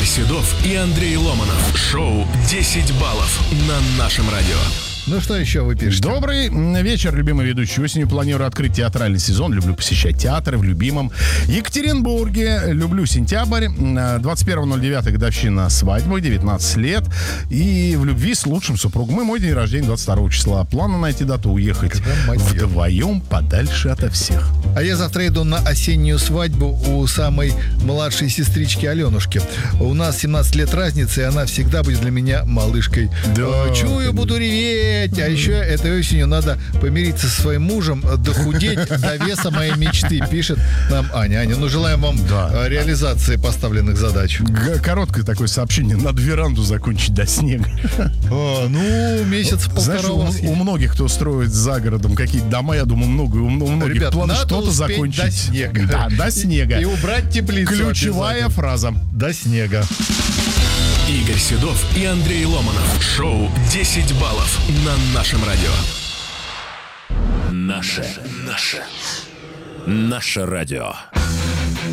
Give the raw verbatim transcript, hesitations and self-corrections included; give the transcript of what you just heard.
Седов и Андрей Ломанов. Шоу «десять баллов» на нашем радио. Ну что еще вы пишете? Добрый вечер, любимый ведущий. Осенью планирую открыть театральный сезон. Люблю посещать театры в любимом Екатеринбурге. Люблю сентябрь. двадцать первого ноль девятого годовщина свадьбы, девятнадцать лет. И в любви с лучшим супругом. И мой день рождения двадцать второго числа. Планы найти дату, уехать вдвоем подальше ото всех. А я завтра иду на осеннюю свадьбу у самой младшей сестрички Аленушки. У нас семнадцать лет разницы, и она всегда будет для меня малышкой. Да, Чую, буду реветь. А еще этой осенью надо помириться со своим мужем, дохудеть до веса моей мечты, пишет нам Аня. Аня, ну желаем вам Да. реализации поставленных задач. Г- Короткое такое сообщение. Надо веранду закончить до снега. А, ну, месяц-полтора Знаешь, у у, вас у есть. многих, кто строит за городом какие-то дома, я думаю, много, у многих Ребят, планы надо что-то успеть закончить. до снега. Да, до снега. И, и убрать теплицу. Ключевая обязательно. фраза. До снега. Игорь Седов и Андрей Ломанов. Шоу «десять баллов» на нашем радио. Наше, наше, наше радио.